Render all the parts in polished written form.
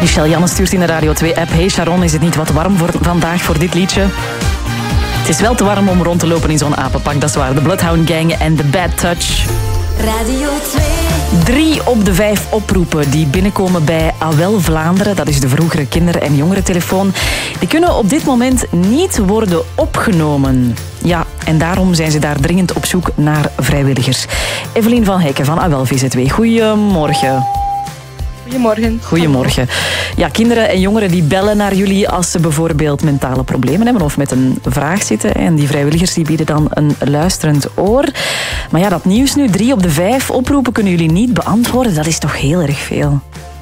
Michel Janne stuurt in de Radio 2-app. Hey Sharon, is het niet wat warm vandaag voor dit liedje? Het is wel te warm om rond te lopen in zo'n apenpak, dat is waar. De Bloodhound Gang en The Bad Touch. Radio 2. 3 op de 5 oproepen die binnenkomen bij AWEL Vlaanderen, dat is de vroegere kinder- en jongerentelefoon, die kunnen op dit moment niet worden opgenomen. Ja, en daarom zijn ze daar dringend op zoek naar vrijwilligers. Evelien van Hekken van AWEL VZW, goedemorgen. Goedemorgen. Goedemorgen. Ja, kinderen en jongeren die bellen naar jullie als ze bijvoorbeeld mentale problemen hebben of met een vraag zitten. En die vrijwilligers die bieden dan een luisterend oor. Maar ja, dat nieuws nu, 3 op de 5 oproepen kunnen jullie niet beantwoorden. Dat is toch heel erg veel?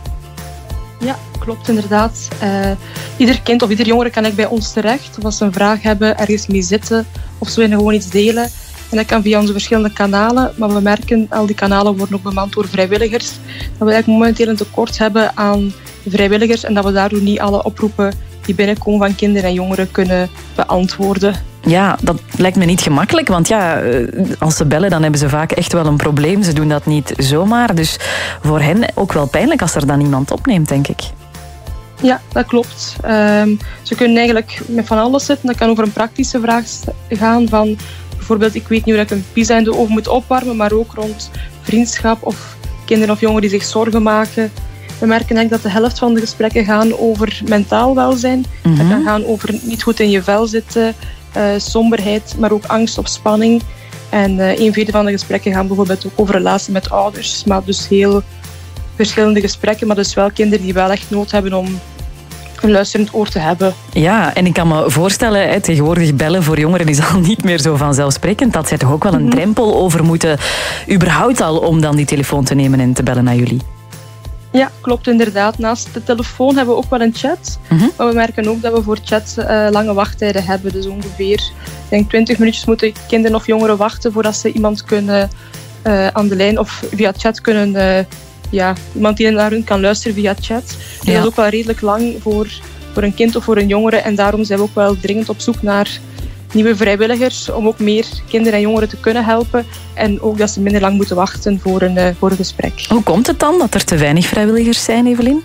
Ja, klopt inderdaad. Ieder kind of ieder jongere kan bij ons terecht. Of als ze een vraag hebben, ergens mee zitten of ze willen gewoon iets delen. En dat kan via onze verschillende kanalen. Maar we merken, al die kanalen worden ook bemand door vrijwilligers. Dat we eigenlijk momenteel een tekort hebben aan vrijwilligers. En dat we daardoor niet alle oproepen die binnenkomen van kinderen en jongeren kunnen beantwoorden. Ja, dat lijkt me niet gemakkelijk. Want ja, als ze bellen, dan hebben ze vaak echt wel een probleem. Ze doen dat niet zomaar. Dus voor hen ook wel pijnlijk als er dan iemand opneemt, denk ik. Ja, dat klopt. Ze kunnen eigenlijk met van alles zitten. Dat kan over een praktische vraag gaan van... Bijvoorbeeld, ik weet niet hoe ik een pizza in de oven moet opwarmen, maar ook rond vriendschap of kinderen of jongeren die zich zorgen maken. We merken eigenlijk dat de helft van de gesprekken gaan over mentaal welzijn. Dat kan gaan over niet goed in je vel zitten, somberheid, maar ook angst of spanning. En 1/4 van de gesprekken gaan bijvoorbeeld ook over relatie met ouders. Maar dus heel verschillende gesprekken, maar dus wel kinderen die wel echt nood hebben om een luisterend oor te hebben. Ja, en ik kan me voorstellen, tegenwoordig bellen voor jongeren is al niet meer zo vanzelfsprekend. Dat zij toch ook wel een drempel over moeten, überhaupt al, om dan die telefoon te nemen en te bellen naar jullie. Ja, klopt inderdaad. Naast de telefoon hebben we ook wel een chat. Maar we merken ook dat we voor chat lange wachttijden hebben. Dus ongeveer, ik denk 20 minuutjes moeten kinderen of jongeren wachten voordat ze iemand kunnen aan de lijn of via chat kunnen... iemand die naar hun kan luisteren via chat. Dus dat is ook wel redelijk lang voor een kind of voor een jongere. En daarom zijn we ook wel dringend op zoek naar nieuwe vrijwilligers om ook meer kinderen en jongeren te kunnen helpen. En ook dat ze minder lang moeten wachten voor een gesprek. Hoe komt het dan dat er te weinig vrijwilligers zijn, Evelien?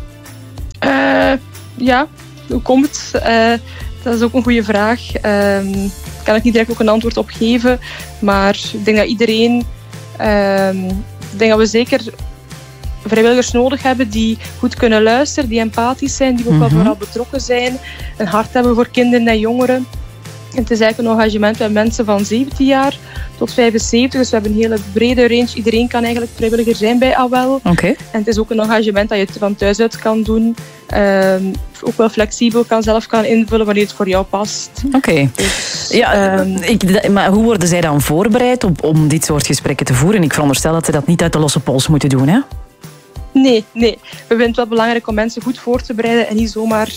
Hoe komt het? Dat is ook een goede vraag. Daar kan ik niet direct ook een antwoord op geven. Maar ik denk dat iedereen... ik denk dat we zeker vrijwilligers nodig hebben die goed kunnen luisteren, die empathisch zijn, die ook wel vooral betrokken zijn, een hart hebben voor kinderen en jongeren. En het is eigenlijk een engagement met mensen van 17 jaar tot 75, dus we hebben een hele brede range. Iedereen kan eigenlijk vrijwilliger zijn bij AWEL. Okay. En het is ook een engagement dat je van thuis uit kan doen. Ook wel flexibel zelf kan invullen wanneer het voor jou past. Oké. Dus, maar hoe worden zij dan voorbereid om dit soort gesprekken te voeren? Ik veronderstel dat ze dat niet uit de losse pols moeten doen, hè? Nee. We vinden het wel belangrijk om mensen goed voor te bereiden en niet zomaar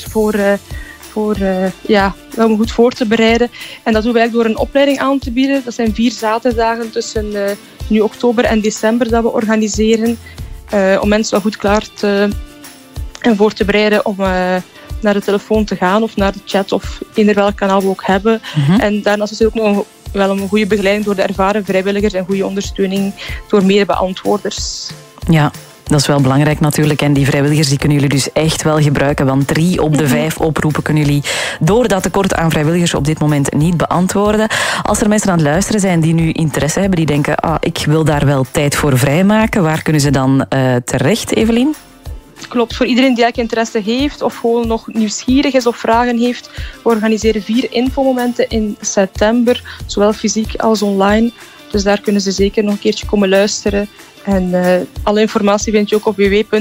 om goed voor te bereiden. En dat doen we eigenlijk door een opleiding aan te bieden. Dat zijn 4 zaterdagen tussen nu oktober en december dat we organiseren. Om mensen wel goed klaar en voor te bereiden om naar de telefoon te gaan of naar de chat of eender welk kanaal we ook hebben. En daarnaast is er ook nog wel een goede begeleiding door de ervaren vrijwilligers en goede ondersteuning door medebeantwoorders. Ja. Dat is wel belangrijk natuurlijk. En die vrijwilligers die kunnen jullie dus echt wel gebruiken. Want 3 op de 5 oproepen kunnen jullie door dat tekort aan vrijwilligers op dit moment niet beantwoorden. Als er mensen aan het luisteren zijn die nu interesse hebben, die denken, ik wil daar wel tijd voor vrijmaken. Waar kunnen ze dan terecht, Evelien? Klopt, voor iedereen die eigenlijk interesse heeft of gewoon nog nieuwsgierig is of vragen heeft. We organiseren 4 infomomenten in september, zowel fysiek als online. Dus daar kunnen ze zeker nog een keertje komen luisteren. En alle informatie vind je ook op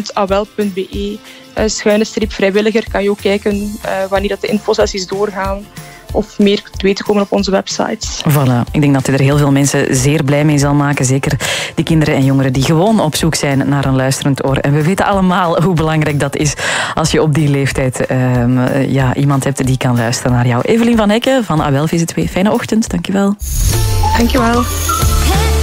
www.awel.be/vrijwilliger. Kan je ook kijken wanneer dat de infosessies doorgaan. Of meer te weten komen op onze website. Voilà. Ik denk dat er heel veel mensen zeer blij mee zal maken. Zeker die kinderen en jongeren die gewoon op zoek zijn naar een luisterend oor. En we weten allemaal hoe belangrijk dat is als je op die leeftijd iemand hebt die kan luisteren naar jou. Evelien van Hekken van AWEL VZW. Fijne ochtend, dankjewel. Dankjewel.